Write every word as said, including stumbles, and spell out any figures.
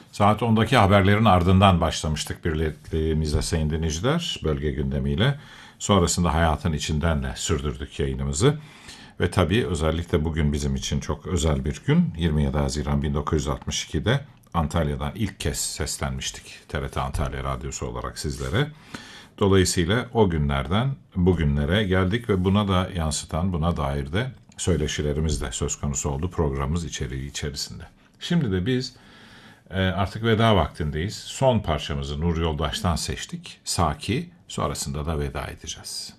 Saat ondaki haberlerin ardından başlamıştık birlikteliğimizle sayın dinleyiciler, bölge gündemiyle. Sonrasında hayatın içinden de sürdürdük yayınımızı. Ve tabii özellikle bugün bizim için çok özel bir gün. yirmi yedi Haziran bin dokuz yüz altmış ikide Antalya'dan ilk kez seslenmiştik T R T Antalya Radyosu olarak sizlere. Dolayısıyla o günlerden bugünlere geldik ve buna da yansıtan, buna dair de söyleşilerimiz de söz konusu oldu programımız içeriği içerisinde. Şimdi de biz e, artık veda vaktindeyiz. Son parçamızı Nur Yoldaş'tan seçtik. Saki, sonrasında da veda edeceğiz.